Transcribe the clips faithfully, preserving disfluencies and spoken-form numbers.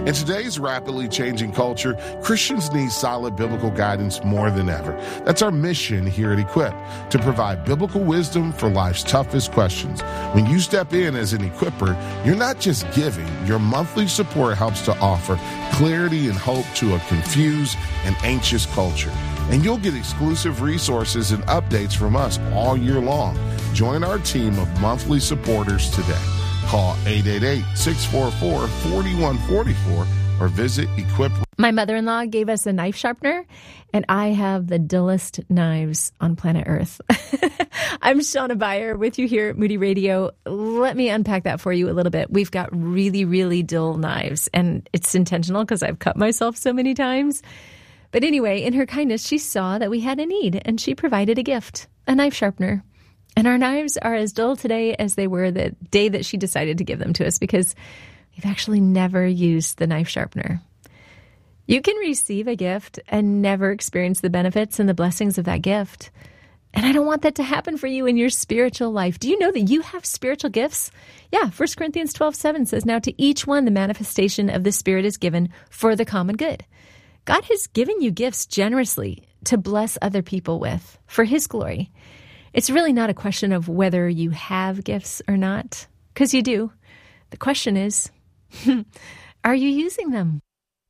In today's rapidly changing culture, Christians need solid biblical guidance more than ever. That's our mission here at Equip, to provide biblical wisdom for life's toughest questions. When you step in as an equipper, you're not just giving. Your monthly support helps to offer clarity and hope to a confused and anxious culture. And you'll get exclusive resources and updates from us all year long. Join our team of monthly supporters today. Call eight eight eight, six four four, four one four four or visit Equip. My mother-in-law gave us a knife sharpener, and I have the dullest knives on planet Earth. I'm Shauna Beyer with you here at Moody Radio. Let me unpack that for you a little bit. We've got really, really dull knives, and it's intentional because I've cut myself so many times. But anyway, in her kindness, she saw that we had a need, and she provided a gift, a knife sharpener. And our knives are as dull today as they were the day that she decided to give them to us, because we've actually never used the knife sharpener. You can receive a gift and never experience the benefits and the blessings of that gift. And I don't want that to happen for you in your spiritual life. Do you know that you have spiritual gifts? Yeah, First Corinthians twelve seven says, "Now to each one the manifestation of the Spirit is given for the common good." God has given you gifts generously to bless other people with for His glory. It's really not a question of whether you have gifts or not, because you do. The question is, are you using them?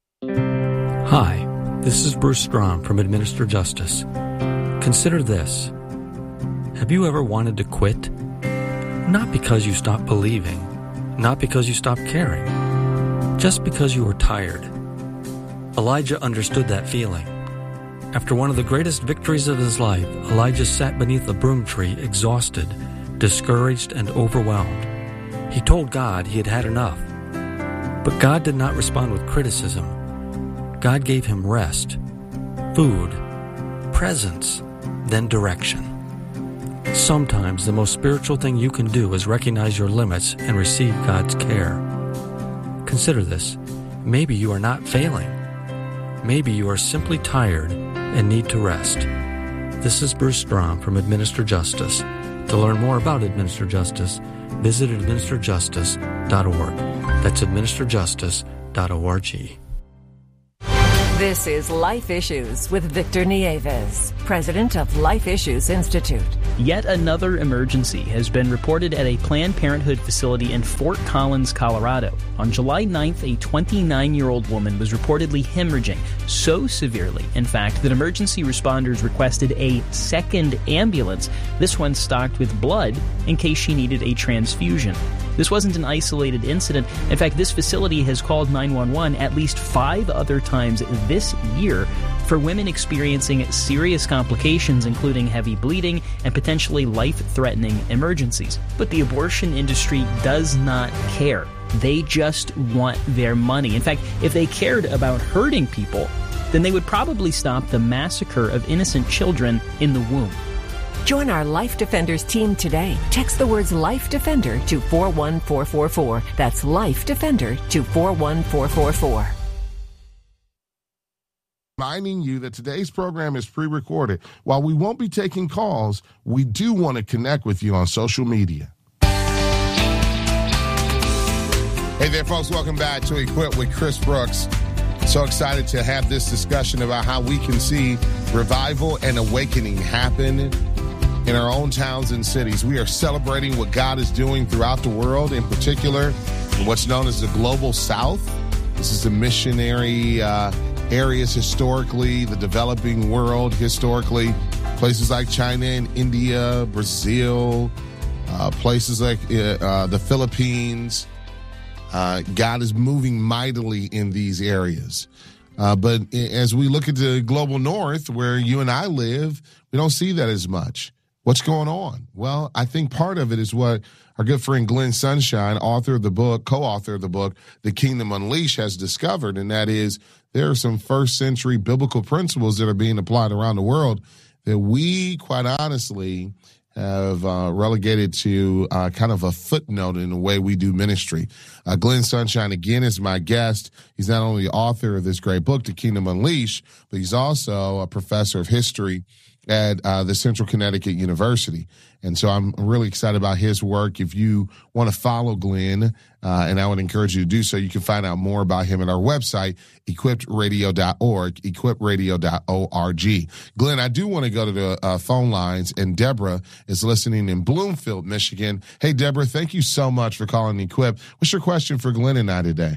Hi, this is Bruce Strom from Administer Justice. Consider this. Have you ever wanted to quit? Not because you stopped believing, not because you stopped caring, just because you were tired. Elijah understood that feeling. After one of the greatest victories of his life, Elijah sat beneath a broom tree, exhausted, discouraged, and overwhelmed. He told God he had had enough. But God did not respond with criticism. God gave him rest, food, presence, then direction. Sometimes the most spiritual thing you can do is recognize your limits and receive God's care. Consider this. Maybe you are not failing. Maybe you are simply tired and need to rest. This is Bruce Strom from Administer Justice. To learn more about Administer Justice, visit administer justice dot org. That's administer justice dot org. This is Life Issues with Victor Nieves, president of Life Issues Institute. Yet another emergency has been reported at a Planned Parenthood facility in Fort Collins, Colorado. On July ninth, a twenty-nine-year-old woman was reportedly hemorrhaging so severely, in fact, that emergency responders requested a second ambulance, this one stocked with blood, in case she needed a transfusion. This wasn't an isolated incident. In fact, this facility has called nine one one at least five other times this year for women experiencing serious complications, including heavy bleeding and potentially life-threatening emergencies. But the abortion industry does not care. They just want their money. In fact, if they cared about hurting people, then they would probably stop the massacre of innocent children in the womb. Join our Life Defenders team today. Text the words Life Defender to four one four four four. That's Life Defender to four one four four four. Reminding you that today's program is pre-recorded. While we won't be taking calls, we do want to connect with you on social media. Hey there, folks. Welcome back to Equip with Chris Brooks. So excited to have this discussion about how we can see revival and awakening happen in our own towns and cities. We are celebrating what God is doing throughout the world, in particular in what's known as the Global South. This is the missionary uh, areas historically, the developing world historically, places like China and India, Brazil, uh, places like uh, uh, the Philippines. Uh, God is moving mightily in these areas. Uh, but as we look at the global north, where you and I live, we don't see that as much. What's going on? Well, I think part of it is what our good friend Glenn Sunshine, author of the book, co-author of the book, The Kingdom Unleashed, has discovered, and that is there are some first century biblical principles that are being applied around the world that we, quite honestly, have uh, relegated to uh, kind of a footnote in the way we do ministry. Uh, Glenn Sunshine, again, is my guest. He's not only the author of this great book, The Kingdom Unleashed, but he's also a professor of history at uh, the Central Connecticut University. And so I'm really excited about his work. If you want to follow Glenn, uh, and I would encourage you to do so, you can find out more about him at our website, equipped radio dot org, equipped radio dot org. Glenn, I do want to go to the uh, phone lines, and Deborah is listening in Bloomfield, Michigan. Hey, Deborah, thank you so much for calling Equip. What's your question for Glenn and I today?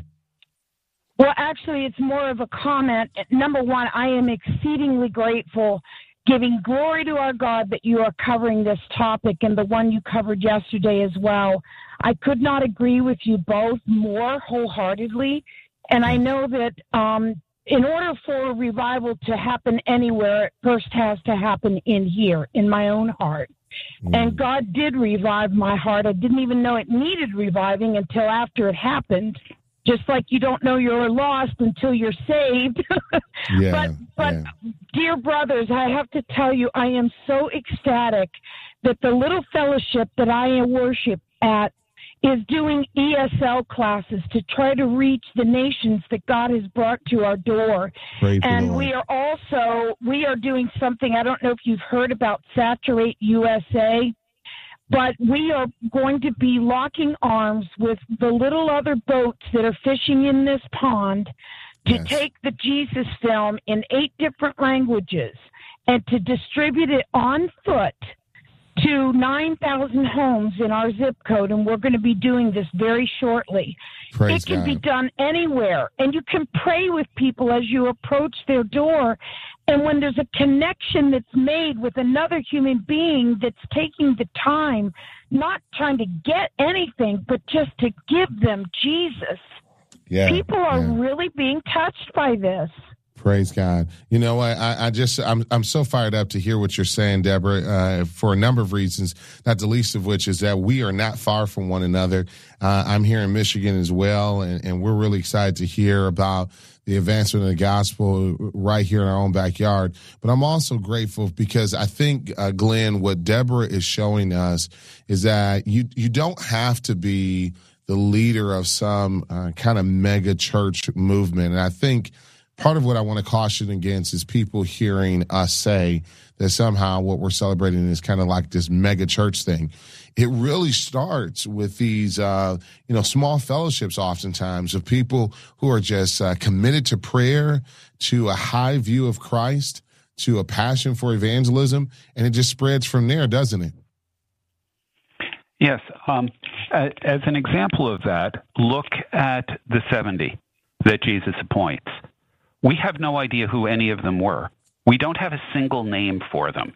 Well, actually, it's more of a comment. Number one, I am exceedingly grateful, giving glory to our God that you are covering this topic and the one you covered yesterday as well. I could not agree with you both more wholeheartedly. And I know that um, in order for a revival to happen anywhere, it first has to happen in here, in my own heart. Mm. And God did revive my heart. I didn't even know it needed reviving until after it happened. Just like you don't know you're lost until you're saved. yeah, but, but yeah. Dear brothers, I have to tell you, I am so ecstatic that the little fellowship that I worship at is doing E S L classes to try to reach the nations that God has brought to our door. Praise and we are also, we are doing something, I don't know if you've heard about Saturate U S A. But we are going to be locking arms with the little other boats that are fishing in this pond to yes. take the Jesus film in eight different languages and to distribute it on foot to nine thousand homes in our zip code. And we're going to be doing this very shortly. Praise it can God. be done anywhere. And you can pray with people as you approach their door. And when there's a connection that's made with another human being that's taking the time, not trying to get anything, but just to give them Jesus, yeah, people are yeah. really being touched by this. Praise God. You know, I, I just, I'm I'm so fired up to hear what you're saying, Deborah, uh, for a number of reasons, not the least of which is that we are not far from one another. Uh, I'm here in Michigan as well, and, and we're really excited to hear about the advancement of the gospel right here in our own backyard. But I'm also grateful because I think, uh, Glenn, what Deborah is showing us is that you you don't have to be the leader of some uh, kind of mega church movement. And I think part of what I want to caution against is people hearing us say that somehow what we're celebrating is kind of like this mega church thing. It really starts with these, uh, you know, small fellowships oftentimes of people who are just uh, committed to prayer, to a high view of Christ, to a passion for evangelism, and it just spreads from there, doesn't it? Yes. Um, as an example of that, look at the seventy that Jesus appoints. We have no idea who any of them were. We don't have a single name for them.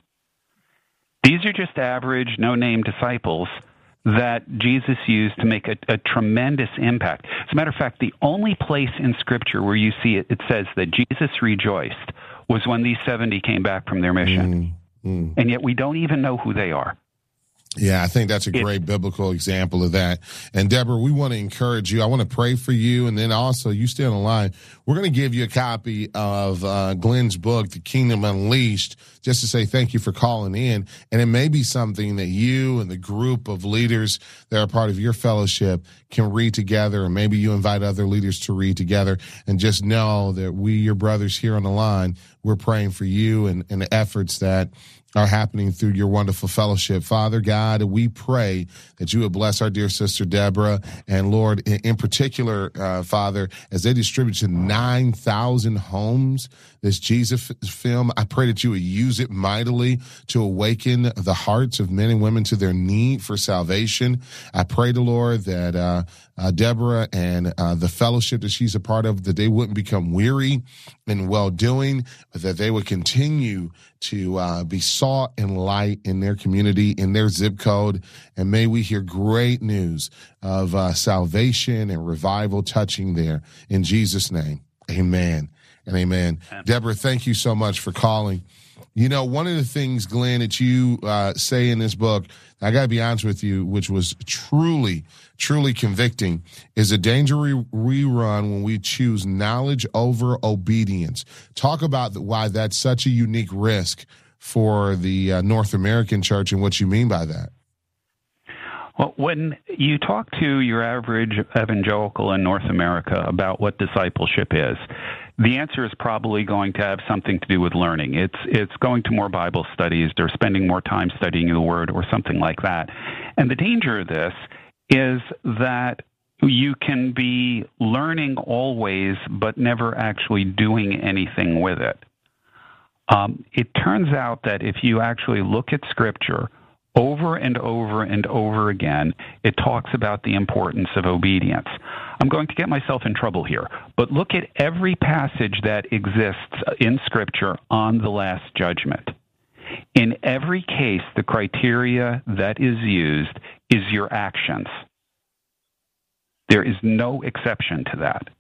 These are just average, no-name disciples that Jesus used to make a, a tremendous impact. As a matter of fact, the only place in Scripture where you see it, it says that Jesus rejoiced was when these seventy came back from their mission. Mm, mm. And yet we don't even know who they are. Yeah, I think that's a great it, biblical example of that. And Deborah, we want to encourage you. I want to pray for you. And then also, you stay on the line. We're going to give you a copy of uh, Glenn's book, The Kingdom Unleashed, just to say thank you for calling in. And it may be something that you and the group of leaders that are part of your fellowship can read together, or maybe you invite other leaders to read together. And just know that we, your brothers here on the line, we're praying for you and, and the efforts that are happening through your wonderful fellowship. Father God, we pray that you would bless our dear sister Deborah, and Lord, in, in particular, uh, Father, as they distribute to nine thousand homes this Jesus film, I pray that you would use it mightily to awaken the hearts of men and women to their need for salvation. I pray to Lord that uh, uh, Deborah and uh, the fellowship that she's a part of, that they wouldn't become weary in well-doing, but that they would continue to uh, be salt and light in their community, in their zip code. And may we hear great news of uh, salvation and revival touching there. In Jesus' name, amen and amen. amen. Deborah, thank you so much for calling. You know, one of the things, Glenn, that you uh, say in this book, I got to be honest with you, which was truly, truly convicting, is a danger we run when we choose knowledge over obedience. Talk about why that's such a unique risk for the uh, North American church and what you mean by that. Well, when you talk to your average evangelical in North America about what discipleship is, the answer is probably going to have something to do with learning. It's it's going to more Bible studies. They're spending more time studying the Word or something like that. And the danger of this is that you can be learning always, but never actually doing anything with it. Um, it turns out that if you actually look at Scripture over and over and over again, it talks about the importance of obedience. I'm going to get myself in trouble here, but look at every passage that exists in Scripture on the Last Judgment. In every case, the criteria that is used is your actions. There is no exception to that.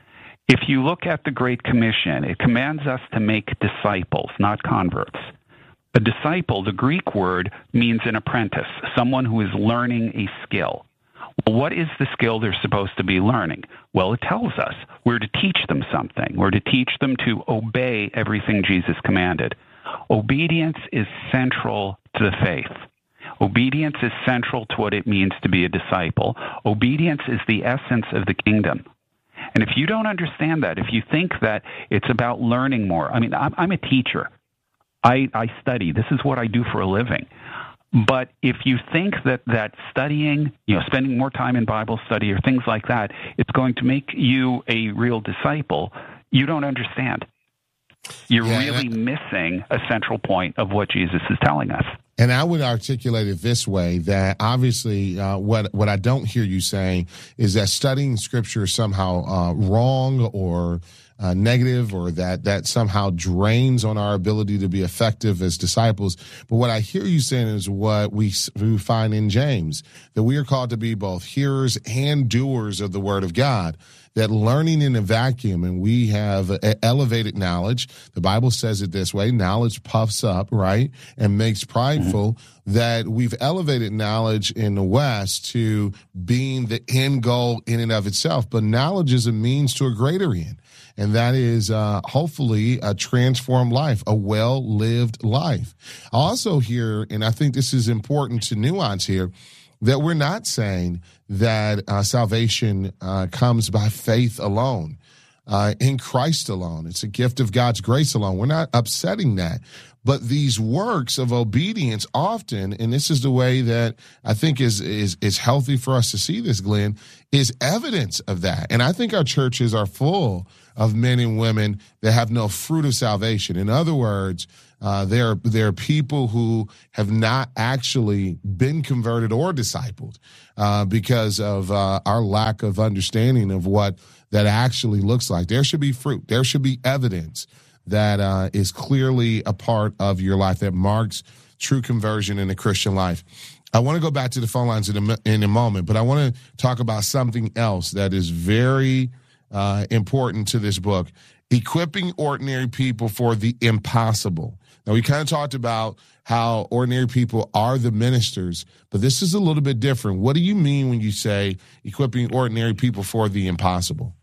If you look at the Great Commission, it commands us to make disciples, not converts. A disciple, the Greek word, means an apprentice, someone who is learning a skill. Well, what is the skill they're supposed to be learning? Well, it tells us. We're to teach them something. We're to teach them to obey everything Jesus commanded. Obedience is central to the faith. Obedience is central to what it means to be a disciple. Obedience is the essence of the kingdom. And if you don't understand that, if you think that it's about learning more, I mean, I'm, I'm a teacher. I, I study. This is what I do for a living. But if you think that, that studying, you know, spending more time in Bible study or things like that, it's going to make you a real disciple, you don't understand. You're yeah, really that, missing a central point of what Jesus is telling us. And I would articulate it this way, that obviously uh, what what I don't hear you saying is that studying Scripture is somehow uh, wrong or uh, negative, or that that somehow drains on our ability to be effective as disciples. But what I hear you saying is what we, we find in James, that we are called to be both hearers and doers of the Word of God. That learning in a vacuum, and we have elevated knowledge. The Bible says it this way: knowledge puffs up, right, and makes prideful. Mm-hmm. That we've elevated knowledge in the West to being the end goal in and of itself. But knowledge is a means to a greater end. And that is uh, hopefully a transformed life, a well-lived life. I also hear, and I think this is important to nuance here, that we're not saying that uh, salvation uh, comes by faith alone, uh, in Christ alone. It's a gift of God's grace alone. We're not upsetting that. But these works of obedience often, and this is the way that I think is, is, is healthy for us to see this, Glenn, is evidence of that. And I think our churches are full of men and women that have no fruit of salvation. In other words, Uh, there, there are people who have not actually been converted or discipled uh, because of uh, our lack of understanding of what that actually looks like. There should be fruit. There should be evidence that uh, is clearly a part of your life that marks true conversion in the Christian life. I want to go back to the phone lines in a, in a moment, but I want to talk about something else that is very uh, important to this book: equipping ordinary people for the impossible. Now, we kind of talked about how ordinary people are the ministers, but this is a little bit different. What do you mean when you say equipping ordinary people for the impossible?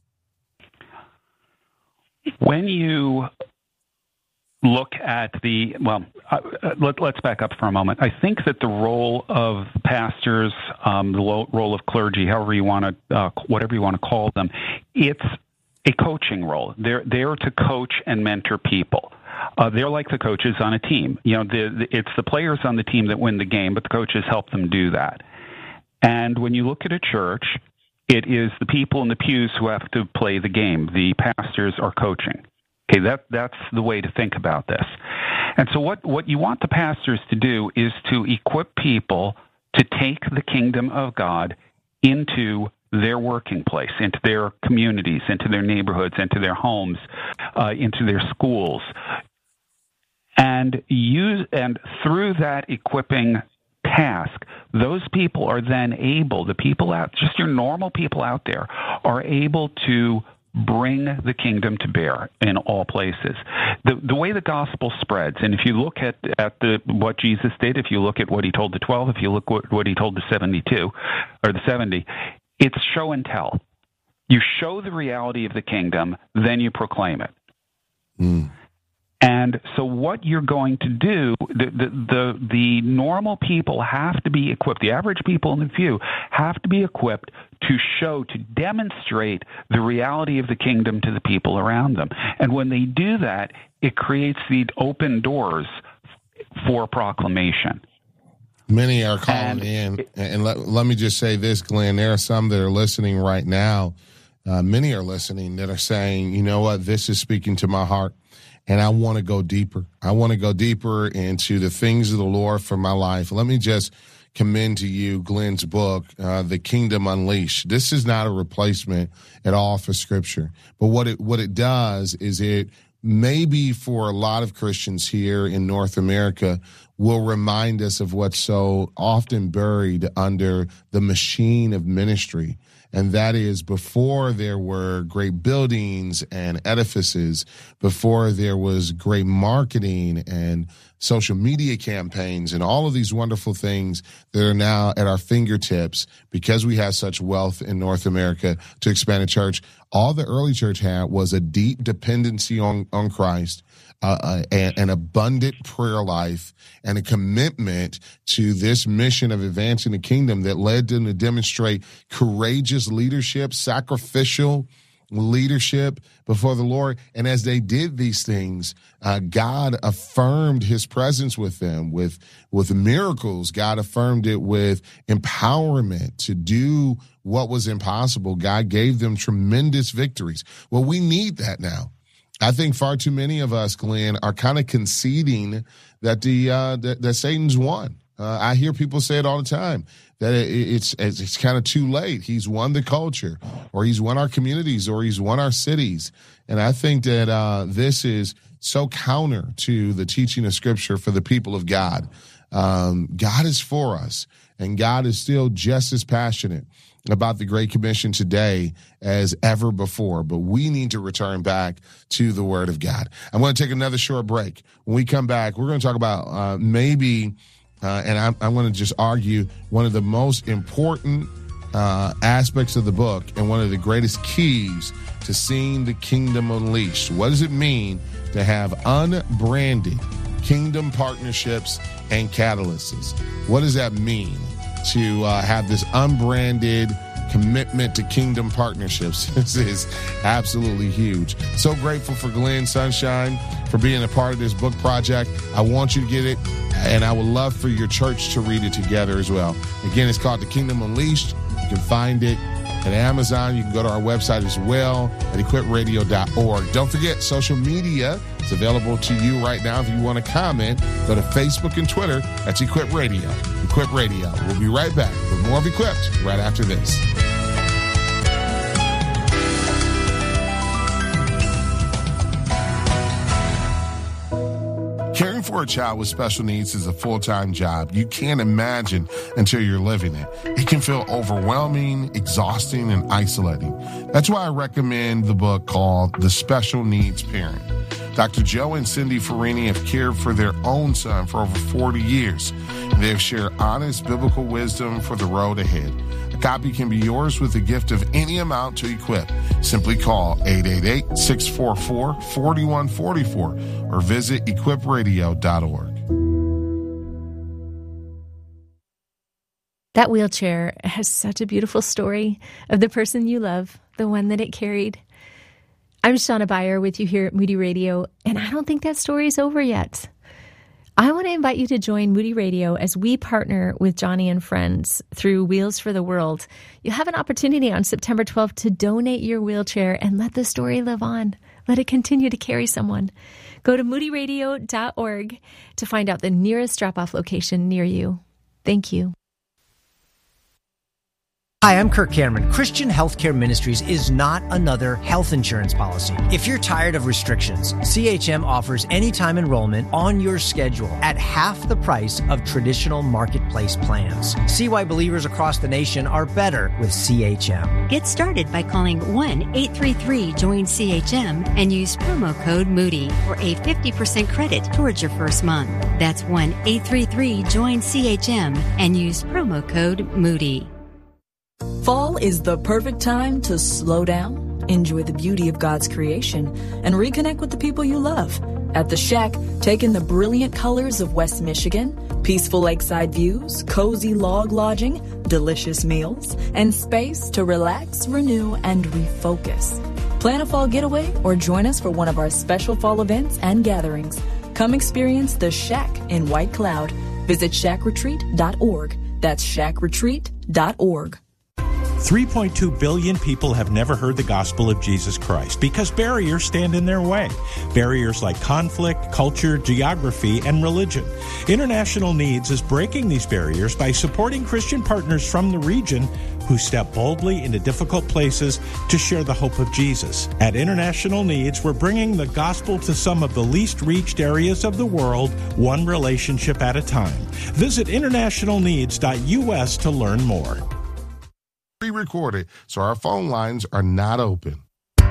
When you look at the, well, uh, let, let's back up for a moment. I think that the role of pastors, um, the lo- role of clergy, however you want to, uh, whatever you want to call them, it's a coaching role. They're there to coach and mentor people. Uh, they're like the coaches on a team. You know, the, the, it's the players on the team that win the game, but the coaches help them do that. And when you look at a church, it is the people in the pews who have to play the game. The pastors are coaching. Okay, that that's the way to think about this. And so what, what you want the pastors to do is to equip people to take the kingdom of God into their working place, into their communities, into their neighborhoods, into their homes, uh, into their schools. And use and through that equipping task, those people are then able, the people out, just your normal people out there, are able to bring the kingdom to bear in all places. The the way the gospel spreads, and if you look at, at the what Jesus did, if you look at what he told the twelve, if you look what, what he told the seventy-two, or the seventy, it's show and tell. You show the reality of the kingdom, then you proclaim it. Mm. And so what you're going to do, the, the, the, the normal people have to be equipped, the average people in the few have to be equipped to show, to demonstrate the reality of the kingdom to the people around them. And when they do that, it creates the open doors for proclamation. Many are calling and in, and let, let me just say this, Glenn, there are some that are listening right now. Uh, many are listening that are saying, you know what, this is speaking to my heart. And I want to go deeper. I want to go deeper into the things of the Lord for my life. Let me just commend to you Glenn's book, uh, The Kingdom Unleashed. This is not a replacement at all for Scripture. But what it what it does is it maybe for a lot of Christians here in North America will remind us of what's so often buried under the machine of ministry. And that is before there were great buildings and edifices, before there was great marketing and social media campaigns and all of these wonderful things that are now at our fingertips because we have such wealth in North America to expand a church. All the early church had was a deep dependency on, on Christ, uh, uh, an abundant prayer life, and a commitment to this mission of advancing the kingdom that led them to demonstrate courageous leadership, sacrificial leadership before the Lord. And as they did these things, uh, God affirmed his presence with them, with, with miracles. God affirmed it with empowerment to do what was impossible. God gave them tremendous victories. Well, we need that now. I think far too many of us, Glenn, are kind of conceding that the uh, that, that Satan's won. Uh, I hear people say it all the time, that it, it's it's, it's kind of too late. He's won the culture, or he's won our communities, or he's won our cities. And I think that uh, this is so counter to the teaching of Scripture for the people of God. Um, God is for us, and God is still just as passionate about the Great Commission today as ever before. But we need to return back to the Word of God. I'm going to take another short break. When we come back, we're going to talk about uh, maybe, uh, and I'm, I'm going to just argue, one of the most important uh, aspects of the book and one of the greatest keys to seeing the kingdom unleashed. What does it mean to have unbranded kingdom partnerships and catalysts? What does that mean to uh, have this unbranded commitment to kingdom partnerships? This is absolutely huge. So grateful for Glenn Sunshine for being a part of this book project. I want you to get it, and I would love for your church to read it together as well. Again, it's called The Kingdom Unleashed. You can find it at Amazon. You can go to our website as well at equip radio dot org. Don't forget, social media is available to you right now. If you want to comment, go to Facebook and Twitter. That's Equip Radio. Equip Radio. We'll be right back with more of Equipped right after this. Caring for a child with special needs is a full-time job. You can't imagine until you're living it. It can feel overwhelming, exhausting, and isolating. That's why I recommend the book called The Special Needs Parent. Doctor Joe and Cindy Farini have cared for their own son for over forty years. They have shared honest biblical wisdom for the road ahead. A copy can be yours with a gift of any amount to Equip. Simply call eight eight eight, six four four, four one four four or visit equip radio dot org. That wheelchair has such a beautiful story of the person you love, the one that it carried. I'm Shauna Beyer with you here at Moody Radio, and I don't think that story is over yet. I want to invite you to join Moody Radio as we partner with Johnny and Friends through Wheels for the World. You'll have an opportunity on September twelfth to donate your wheelchair and let the story live on. Let it continue to carry someone. Go to moody radio dot org to find out the nearest drop-off location near you. Thank you. Hi, I'm Kirk Cameron. Christian Healthcare Ministries is not another health insurance policy. If you're tired of restrictions, C H M offers anytime enrollment on your schedule at half the price of traditional marketplace plans. See why believers across the nation are better with C H M. Get started by calling one eight three three join C H M and use promo code Moody for a fifty percent credit towards your first month. That's one eight three three join C H M and use promo code Moody. Fall is the perfect time to slow down, enjoy the beauty of God's creation, and reconnect with the people you love. At the Shack, take in the brilliant colors of West Michigan, peaceful lakeside views, cozy log lodging, delicious meals, and space to relax, renew, and refocus. Plan a fall getaway or join us for one of our special fall events and gatherings. Come experience the Shack in White Cloud. Visit shack retreat dot org. That's shack retreat dot org. three point two billion people have never heard the gospel of Jesus Christ because barriers stand in their way. Barriers like conflict, culture, geography, and religion. International Needs is breaking these barriers by supporting Christian partners from the region who step boldly into difficult places to share the hope of Jesus. At International Needs, we're bringing the gospel to some of the least reached areas of the world, one relationship at a time. Visit international needs dot U S to learn more. Pre-recorded, so our phone lines are not open.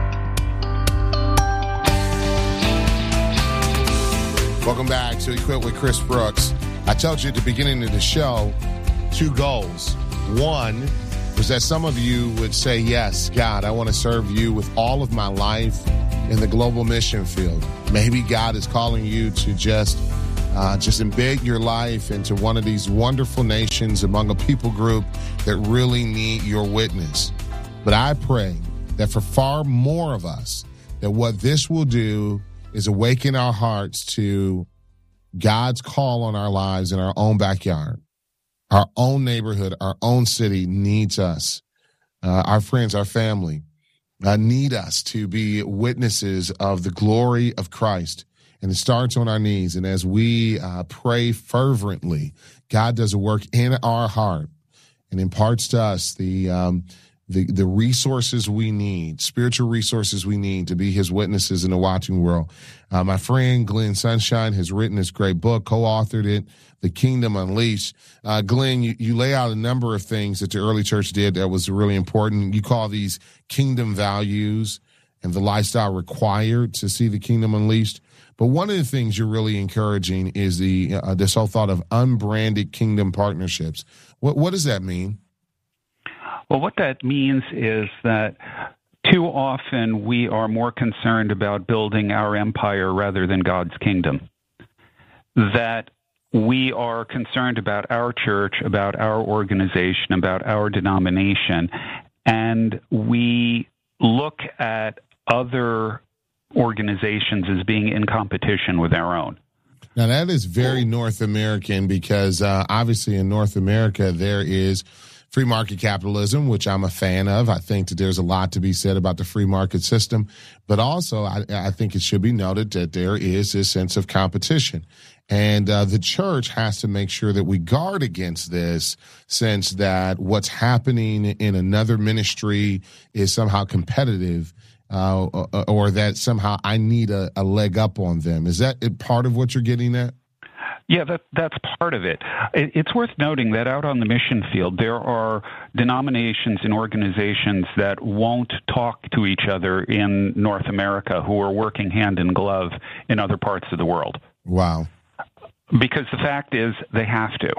Welcome back to Equip with Chris Brooks. I told you at the beginning of the show, two goals. One was that some of you would say, yes, God, I want to serve you with all of my life in the global mission field. Maybe God is calling you to just Uh, just embed your life into one of these wonderful nations among a people group that really need your witness. But I pray that for far more of us, that what this will do is awaken our hearts to God's call on our lives in our own backyard. Our own neighborhood, our own city needs us. Uh, our friends, our family uh, need us to be witnesses of the glory of Christ. And it starts on our knees. And as we uh, pray fervently, God does a work in our heart and imparts to us the, um, the the resources we need, spiritual resources we need to be his witnesses in the watching world. Uh, my friend Glenn Sunshine has written this great book, co-authored it, The Kingdom Unleashed. Uh, Glenn, you, you lay out a number of things that the early church did that was really important. You call these kingdom values and the lifestyle required to see the kingdom unleashed. But one of the things you're really encouraging is the uh, this whole thought of unbranded kingdom partnerships. What what does that mean? Well, what that means is that too often we are more concerned about building our empire rather than God's kingdom. That we are concerned about our church, about our organization, about our denomination, and we look at other organizations as being in competition with our own. Now, that is very North American because uh, obviously in North America there is free market capitalism, which I'm a fan of. I think that there's a lot to be said about the free market system, but also I, I think it should be noted that there is this sense of competition. And uh, the church has to make sure that we guard against this sense that what's happening in another ministry is somehow competitive. Uh, or, or that somehow I need a, a leg up on them. Is that part of what you're getting at? Yeah, that, that's part of it. it. It's worth noting that out on the mission field, there are denominations and organizations that won't talk to each other in North America who are working hand in glove in other parts of the world. Wow. Because the fact is they have to.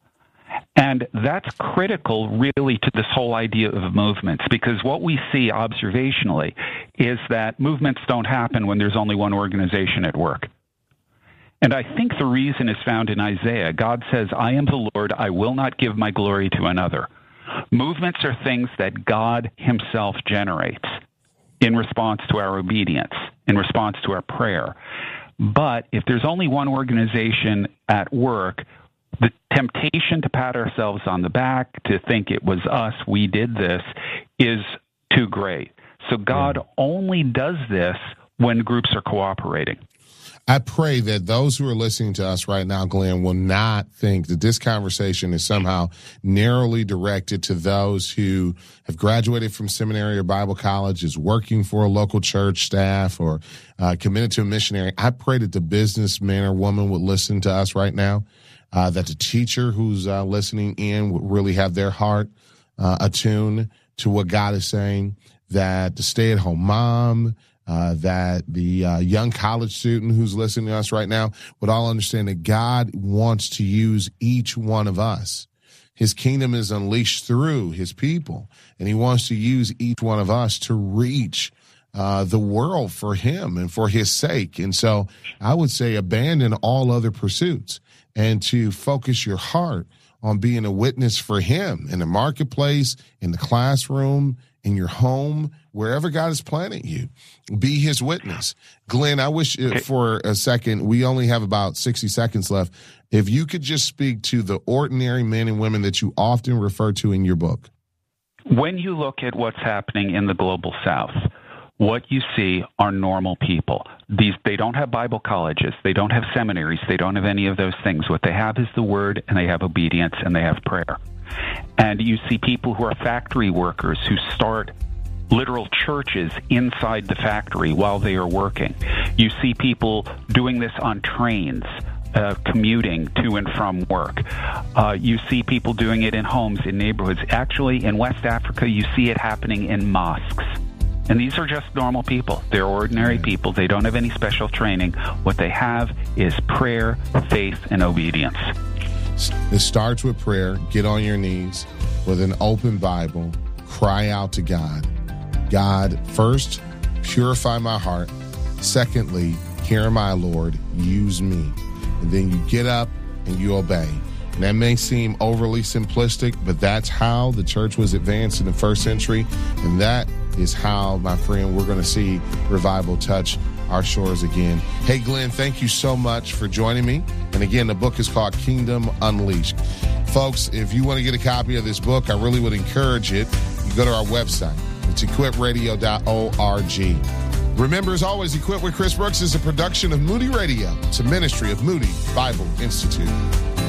And that's critical, really, to this whole idea of movements, because what we see observationally is that movements don't happen when there's only one organization at work. And I think the reason is found in Isaiah. God says, I am the Lord, I will not give my glory to another. Movements are things that God himself generates in response to our obedience, in response to our prayer. But if there's only one organization at work, the temptation to pat ourselves on the back, to think it was us, we did this, is too great. So God only does this when groups are cooperating. I pray that those who are listening to us right now, Glenn, will not think that this conversation is somehow narrowly directed to those who have graduated from seminary or Bible college, is working for a local church staff, or uh, committed to a missionary. I pray that the businessman or woman would listen to us right now, uh, that the teacher who's uh, listening in would really have their heart uh, attuned to what God is saying, that the stay-at-home mom, Uh, that the uh, young college student who's listening to us right now would all understand that God wants to use each one of us. His kingdom is unleashed through his people, and he wants to use each one of us to reach uh, the world for him and for his sake. And so I would say abandon all other pursuits and to focus your heart on being a witness for him in the marketplace, in the classroom, in your home, wherever God has planted you. Be his witness. Glenn, I wish uh, for a second, we only have about sixty seconds left. If you could just speak to the ordinary men and women that you often refer to in your book. When you look at what's happening in the global South, what you see are normal people. These, they don't have Bible colleges. They don't have seminaries. They don't have any of those things. What they have is the word, and they have obedience, and they have prayer. And you see people who are factory workers who start literal churches inside the factory while they are working. You see people doing this on trains, uh, commuting to and from work. Uh, you see people doing it in homes, in neighborhoods. Actually, in West Africa, you see it happening in mosques. And these are just normal people. They're ordinary people. They don't have any special training. What they have is prayer, faith, and obedience. It starts with prayer. Get on your knees with an open Bible. Cry out to God. God, first, purify my heart. Secondly, hear my Lord, use me. And then you get up and you obey. And that may seem overly simplistic, but that's how the church was advanced in the first century. And that is how, my friend, we're going to see revival touch our shores again. Hey, Glenn, thank you so much for joining me. And again, the book is called Kingdom Unleashed. Folks, if you want to get a copy of this book, I really would encourage it. You go to our website. It's equip radio dot org. Remember, as always, Equip with Chris Brooks is a production of Moody Radio. It's a ministry of Moody Bible Institute.